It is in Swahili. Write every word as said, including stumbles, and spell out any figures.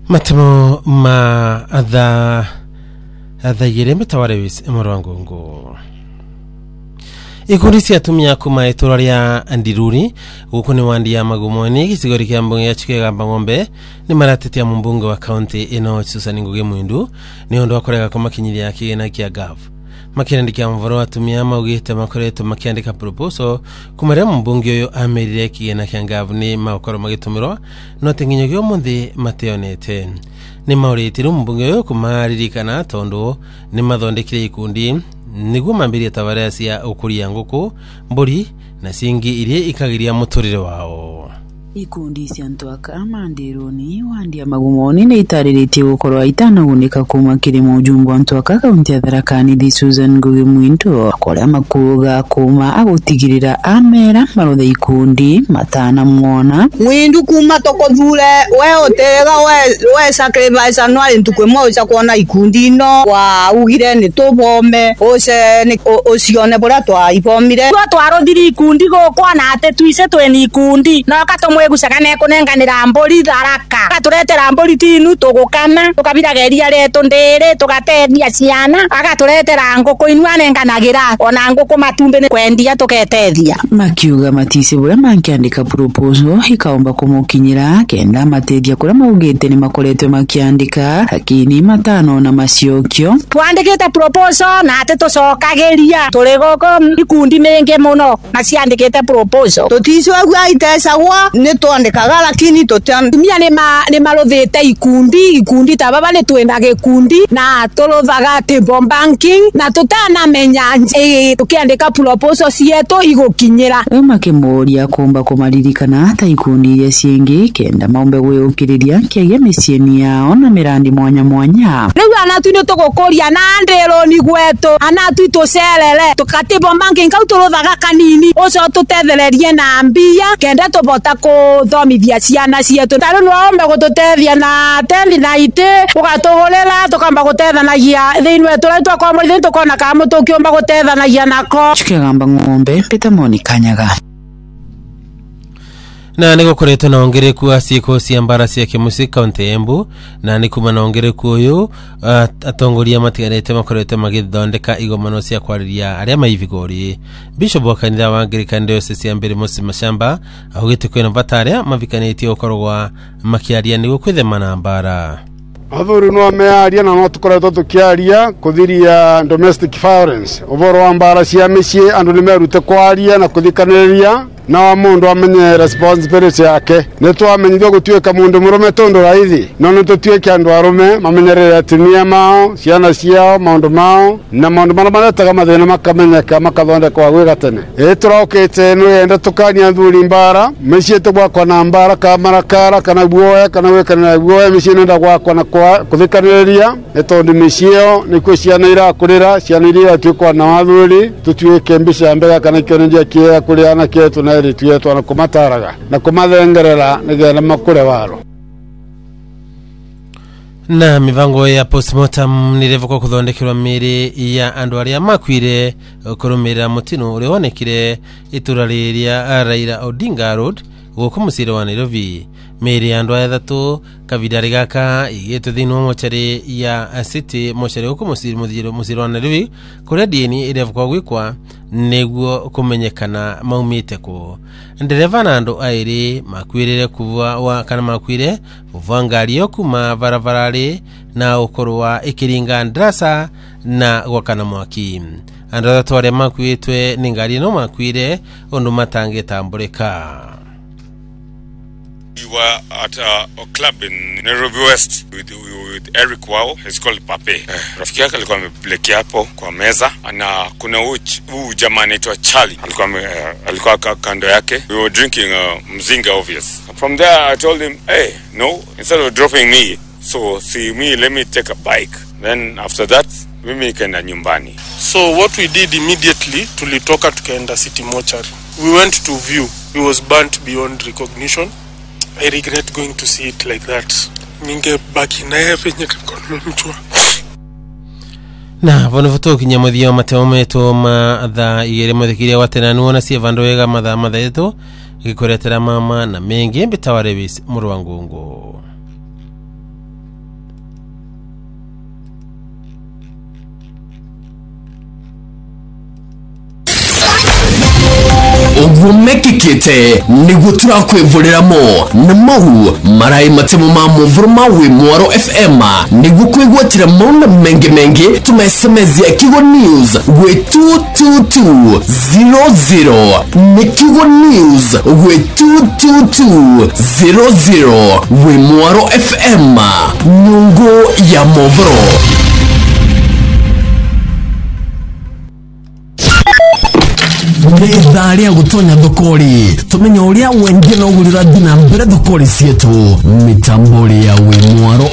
Matemo ma adha adha yirembe tawarewis emorwangongo. Ikundi cia atumia kuma itura ria Ndiruri guku ni wandi ya Magumoni gicigori kia mbunge ya Chikegamba Ng'ombe ni maratetia mbunge wa county ino Susan Ngugi Mwindu ni ondo akorega kumakinyiria kigena kia gav makirandikia mvoro atumia maugite makoreto makiandika proposal kumare mbunge uyo amerire kigena kia gav ni makoro magitumirwa no tenginyogyo mundi mateonete ni mauritiru mbunge uyo kumaririkana tondo ni mathondekire ikundi niguo mambiria tabaraya cia ukuria nguku mburi na singi iria ikagiria muturire wao. Ikundi cia Ntwaka Mandiruni wandi ya Magumoni ni itariritie gukorwa itanagunika kuma kirimo ujumbe wa Ntwaka kaunti ya Tharaka Nithi Susan Ngugi Mwindu koria makuga kuma agutigirira amera marothe ikundi matana mwona Mwindu kuma tokothule we otega we we sacrifice anwali ntukwemwe uca kuona ikundi no wa ugire ni tubome ose ni osione bora twa ibomire twa twarothiri ikundi gukwa na ate twise tweni ikundi no katomwe gusagane kunenganira mbori Tharaka agaturetera mbori tinu tugukama tukabirageria reto ndere tugatethia ciana agaturetera nguku inwanenganagira ona nguku matumbe ni kwendia tuketethia makiuga matise bura mankiandika proposal ikaomba kumukinyira kenda matethia kura maugite ni makoretwe makiandika lakini matano na maciokyo twandikite proposal na ate tucokageria turi goko ikundi menge muno na ciandikite proposal tutiswa gwa itesagwa ni twandikaga lakini tutamia ni ma ni marothete ikundi ikundi tababa ni twenda gikundi na turothaga table banking na tutana menya e tukiandika proposal cieto igukinyira makimuria kumba kumaririkana hata ikundi iria ciengi kenda maombe gwiyukiriria kiagia micieni yao na mirandi mwanya mwanya riu anatu ni tugukuria na ndero ni gwetu anatu tucerere tukatable banking kau turothaga kanini uco tutethererie na mbia kenda tubota kuthomithia ciana cietu taru noombe gututethia na tendi na ite ugatugurira tukamba gutethanagia thiinwe turetwa kwa muri tukona kama tukiomba gutethanagia nako Chikegamba Ng'ombe Peter Moni Kanyaga na niko koreto na ongereku asiko cia mbara cia Kimusi county Embu na nikuma na ongereku uyu uh, atongoria matigarete makorete magithondeka igomano cia kwariria aria maivigori Bishop wa kanitha wa Anglican Diocese ya Mbere Musi Mashamba augite kwena bataria mavikanitie ukorwa makiaria nigo kwithemana mbara Athuri no mearia na no tukoretwo tukiaria kuthiria domestic violence uboro wa mbara cia micii andu ni merute kwaria na kuthikaniria na wa mundu amenye responsibility yake ne twamenyithio gutuika mundu murume tondu raithi no no tutuike andu arume mamenyerere atimia mao ciana ciao maundu mao na maundu mara maretaga mathina makamenyeka makathondekwa gwi gatene e turokete no yenda tukania athuri mbara micii tugwakwa na mbara kamara kara kana guoya kana wekana guoya micii nenda gwakwa na kuthikaniria etondu micio nikuo ciana irakurira ciana iria tuikwa na athuri tutuike mbica mbega kana kionendia kia kuria na kietu na tuyetu na kumataraga na kumathengerera nigenda makure waro na mivango ya postmortem nirevuka kuthondekirwa miri ya andu aria makwire kurumira mutino uri wonekire itura riria Raila Odinga Road guku musiri wa Nairobi miri ya andu athatu kavidari gaka igetu thinu mochari ya city mochari guku musiri muthiro musiri wa Nairobi kuria dini irevuka gwikwa neguo kumenyekana maumite ku ndereva na andu airi makwirire kuva wa kana makwire uvangari yokuma varavarari na ukorwa ikiringa ndrasa na gwakana mwaki andu athatu makwitwe ni ngari no makwire undu matange tamburika. We were at a, a club in Nairobi West with, with Eric Wao. He's called Pape. Uh, rafiki yake alikuwa amepelekea hapo kwa meza na kuna huyu jamaa anaitwa Charlie alikuwa uh, alikuwa kando yake. We were drinking uh, mzinga obvious. From there I told him, hey, no, instead of dropping me, so see me, let me take a bike. Then after that mimi kaenda nyumbani. So what we did immediately, tulitoka tukaenda city mortuary. We went to view. He was burnt beyond recognition. I regret going to see it like that. Ningebaki naye penye tulikuwa mchwa. Na vono voto kinyamuthio mateo meto ma tha igere muthikiria watenanu ona cie vandu wega matha matheto gikuretera mama na mengi mbitawarewis murwangungu. maundu mekikite niguo turakwivuliramo na mau marai matemo ma muvuruma wi Mwaro F M niguo kwigwatira maundu mengi mengi tumesemezia Kigo News we two two two zero zero ni Kigo News we two two two zero zero we Mwaro F M nyungu ya movro. Ndari ya gutonya thokori tumenya uria wendia no gurira dina mbere thokori cietu mitambori ya wi Mwaro